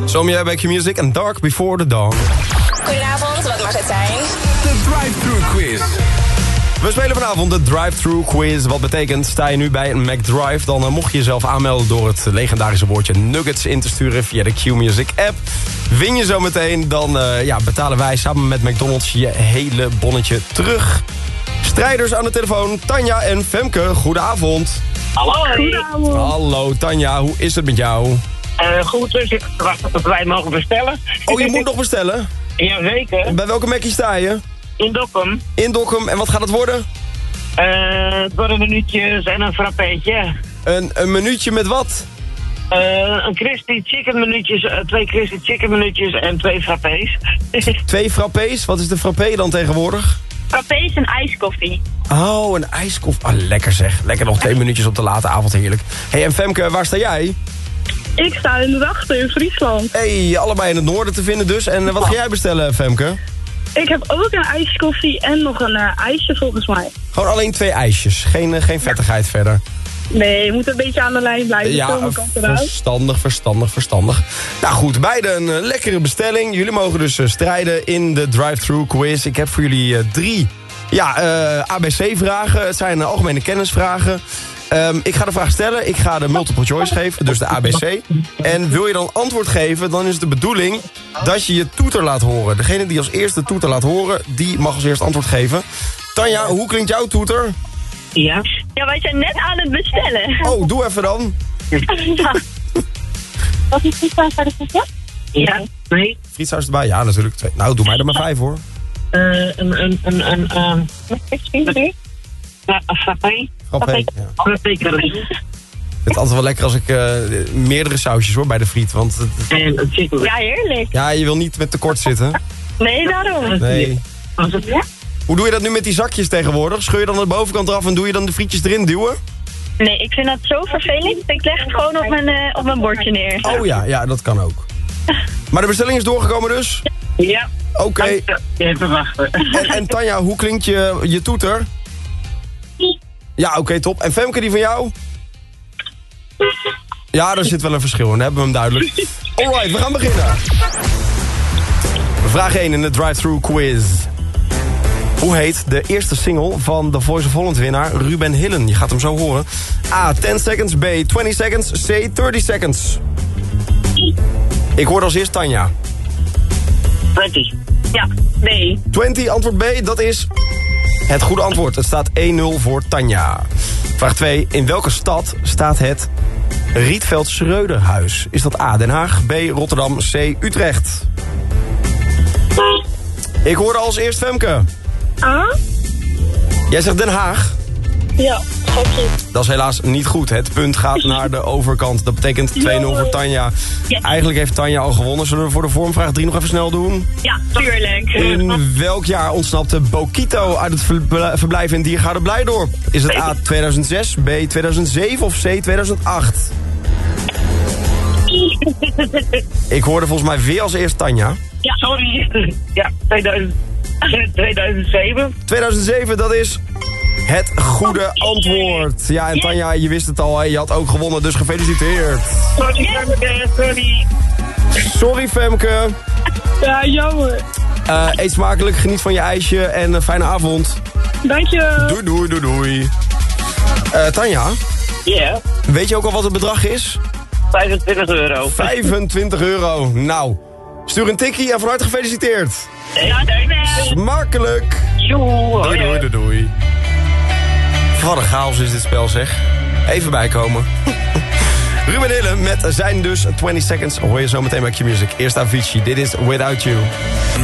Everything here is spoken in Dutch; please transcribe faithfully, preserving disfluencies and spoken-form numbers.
Somja bij Q-Music en Dark Before the Dawn. Goedenavond, wat mag het zijn? De drive-thru quiz. We spelen vanavond de drive-thru quiz. Wat betekent, sta je nu bij een McDrive... dan uh, mocht je jezelf aanmelden door het legendarische woordje nuggets in te sturen... via de Q-Music app. Win je zo meteen, dan uh, ja, betalen wij samen met McDonald's... je hele bonnetje terug. Strijders aan de telefoon, Tanja en Femke. Goedenavond. Hallo. Goedenavond. Hallo Tanja, hoe is het met jou? Uh, goed, dus ik wacht tot wij mogen bestellen. Oh, je moet nog bestellen? Jazeker. Bij welke Mackie sta je? In Dokkum. In Dokkum. En wat gaat het worden? Uh, het worden minuutjes en een frappeetje. Een, een minuutje met wat? Uh, een crispy chicken minuutjes, uh, twee crispy chicken minuutjes en twee frappés. Twee frappés? Wat is de frappé dan tegenwoordig? Frappés en ijskoffie. Oh, een ijskoffie. Ah, lekker zeg. Lekker nog twee minuutjes op de late avond, heerlijk. Hey, en Femke, waar sta jij? Ik sta in de Drachten in Friesland. Hey, allebei in het noorden te vinden dus. En uh, wat ga jij bestellen, Femke? Ik heb ook een ijskoffie en nog een uh, ijsje volgens mij. Gewoon alleen twee ijsjes. Geen, uh, geen vettigheid verder. Nee, je moet een beetje aan de lijn blijven. Ja, Zo kant eruit. verstandig, verstandig, verstandig. Nou goed, beide een uh, lekkere bestelling. Jullie mogen dus uh, strijden in de drive-thru quiz. Ik heb voor jullie uh, drie ja, uh, A B C-vragen. Het zijn uh, algemene kennisvragen. Um, ik ga de vraag stellen, ik ga de multiple choice geven, dus de A B C. En wil je dan antwoord geven, dan is het de bedoeling dat je je toeter laat horen. Degene die als eerste toeter laat horen, die mag als eerste antwoord geven. Tanja, hoe klinkt jouw toeter? Ja. Ja, wij zijn net aan het bestellen. Oh, doe even dan. Ja. Wat is die vraag bij de voetje? Ja. Nee. Frietsaus erbij? Ja, natuurlijk. Twee. Nou, doe mij er maar vijf hoor. Uh, een, een, een, een, een... Ja, een frappé. Frappé, ja. Frappé curry. Het is altijd wel lekker als ik uh, meerdere sausjes hoor bij de friet. Want het, En een chicken. Ja, heerlijk. ja, je wil niet met tekort zitten. Nee, daarom. Nee. Was het ja? Hoe doe je dat nu met die zakjes tegenwoordig? Scheur je dan de bovenkant eraf en doe je dan de frietjes erin duwen? Nee, ik vind dat zo vervelend. Ik leg het gewoon op mijn, uh, op mijn bordje neer. Oh ja, ja, dat kan ook. Maar de bestelling is doorgekomen dus? Ja. Oké. Okay. Even wachten. En, en Tanja, hoe klinkt je, je toeter? Ja, oké, okay, top. En Femke, die van jou? Ja, daar zit wel een verschil in. Dan hebben we hem duidelijk. Alright, we gaan beginnen. Vraag één in de drive-thru quiz. Hoe heet de eerste single van de Voice of Holland winnaar Ruben Hillen? Je gaat hem zo horen. A, ten seconds. B, twintig seconds. C, dertig seconds. Ik hoorde als eerst Tanja. twintig. Ja, B. twintig, antwoord B, dat is het goede antwoord. Het staat één nul voor Tanja. Vraag twee. In welke stad staat het Rietveld Schreuderhuis? Is dat A, Den Haag, B, Rotterdam, C, Utrecht? Ik hoorde als eerst Femke. A? Jij zegt Den Haag? Ja, gokje. Dat is helaas niet goed. Het punt gaat naar de overkant. Dat betekent twee nul voor Tanja. Yes. Eigenlijk heeft Tanja al gewonnen. Zullen we voor de vormvraag drie nog even snel doen? Ja, tuurlijk. In welk jaar ontsnapte Bokito uit het verbl- verblijf in Diergaarde Blijdorp? Is het A, tweeduizend zes, B, tweeduizend zeven of C, tweeduizend acht? Ik hoorde volgens mij weer als eerst Tanja. Ja, sorry. Ja, tweeduizend, tweeduizend zeven. tweeduizend zeven, dat is het goede antwoord. Ja, en Tanja, je wist het al, hè? Je had ook gewonnen, dus gefeliciteerd. Sorry, Femke, sorry. Sorry, Femke. Ja, jammer. Uh, eet smakelijk, geniet van je ijsje en een fijne avond. Dank je. Doei, doei, doei, doei. Uh, Tanja, Ja, yeah. weet je ook al wat het bedrag is? vijfentwintig euro. vijfentwintig euro. Nou, stuur een tikkie en van harte gefeliciteerd. Ja, dankjewel. Smakelijk. Joe. Doei, doei, doei, doei. Wat een chaos is dit spel, zeg. Even bijkomen. Ruben Hillen met zijn dus twintig seconds. Hoor je zo meteen bij Q-Music. Eerst Avicii. Dit is Without You.